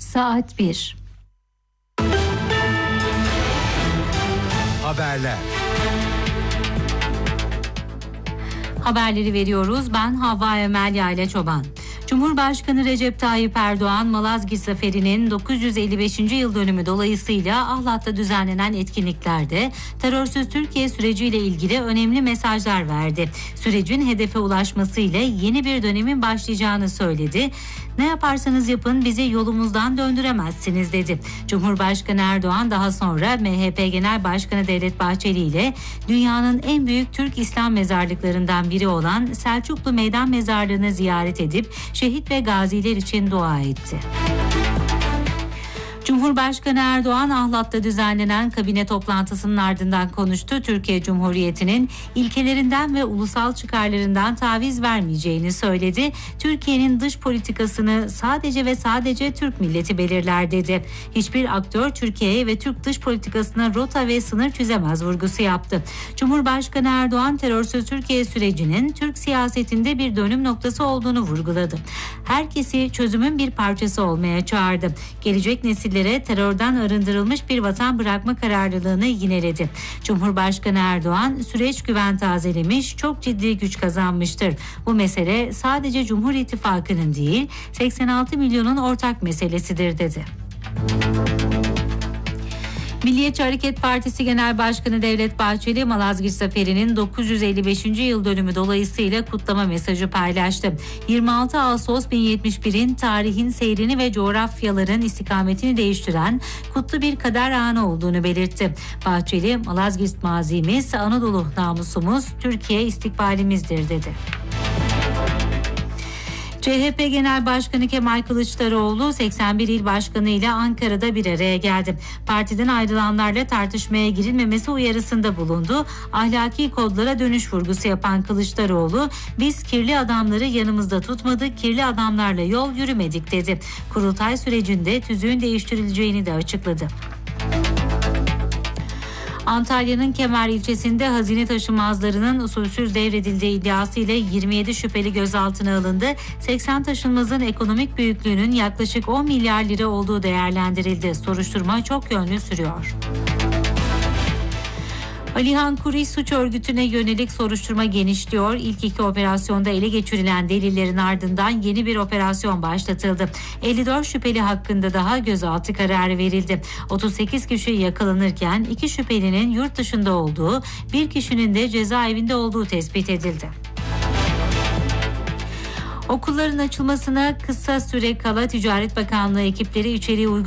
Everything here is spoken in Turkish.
Saat 1. Haberler. Haberleri veriyoruz. Ben Havva Emel Yayla Çoban. Cumhurbaşkanı Recep Tayyip Erdoğan, Malazgirt Zaferi'nin 955. yıl dönümü dolayısıyla Ahlat'ta düzenlenen etkinliklerde terörsüz Türkiye süreciyle ilgili önemli mesajlar verdi. Sürecin hedefe ulaşması ile yeni bir dönemin başlayacağını söyledi. "Ne yaparsanız yapın bizi yolumuzdan döndüremezsiniz" dedi. Cumhurbaşkanı Erdoğan daha sonra MHP Genel Başkanı Devlet Bahçeli ile dünyanın en büyük Türk İslam mezarlıklarından biri olan Selçuklu Meydan Mezarlığı'nı ziyaret edip şehit ve gaziler için dua etti. Cumhurbaşkanı Erdoğan, Ahlat'ta düzenlenen kabine toplantısının ardından konuştu. Türkiye Cumhuriyeti'nin ilkelerinden ve ulusal çıkarlarından taviz vermeyeceğini söyledi. Türkiye'nin dış politikasını sadece ve sadece Türk milleti belirler dedi. Hiçbir aktör Türkiye'ye ve Türk dış politikasına rota ve sınır çizemez vurgusu yaptı. Cumhurbaşkanı Erdoğan, terörsüz Türkiye sürecinin Türk siyasetinde bir dönüm noktası olduğunu vurguladı. Herkesi çözümün bir parçası olmaya çağırdı. Gelecek nesillere terörden arındırılmış bir vatan bırakma kararlılığını yineledi. Cumhurbaşkanı Erdoğan, süreç güven tazelemiş, çok ciddi güç kazanmıştır. Bu mesele sadece Cumhur İttifakı'nın değil, 86 milyonun ortak meselesidir dedi. Milliyetçi Hareket Partisi Genel Başkanı Devlet Bahçeli, Malazgirt Zaferi'nin 955. yıl dönümü dolayısıyla kutlama mesajı paylaştı. 26 Ağustos 1071'in tarihin seyrini ve coğrafyaların istikametini değiştiren kutlu bir kader anı olduğunu belirtti. Bahçeli, "Malazgirt mazimiz, Anadolu namusumuz, Türkiye istikbalimizdir" dedi. CHP Genel Başkanı Kemal Kılıçdaroğlu 81 il başkanı ile Ankara'da bir araya geldi. Partiden ayrılanlarla tartışmaya girilmemesi uyarısında bulundu. Ahlaki kodlara dönüş vurgusu yapan Kılıçdaroğlu, "Biz kirli adamları yanımızda tutmadık, kirli adamlarla yol yürümedik" dedi. Kurultay sürecinde tüzüğün değiştirileceğini de açıkladı. Antalya'nın Kemer ilçesinde hazine taşınmazlarının usulsüz devredildiği iddiasıyla 27 şüpheli gözaltına alındı. 80 taşınmazın ekonomik büyüklüğünün yaklaşık 10 milyar lira olduğu değerlendirildi. Soruşturma çok yönlü sürüyor. Alihan Kuri suç örgütüne yönelik soruşturma genişliyor. İlk iki operasyonda ele geçirilen delillerin ardından yeni bir operasyon başlatıldı. 54 şüpheli hakkında daha gözaltı kararı verildi. 38 kişi yakalanırken 2 şüphelinin yurt dışında olduğu, bir kişinin de cezaevinde olduğu tespit edildi. Okulların açılmasına kısa süre kala Ticaret Bakanlığı ekipleri içeriği uygun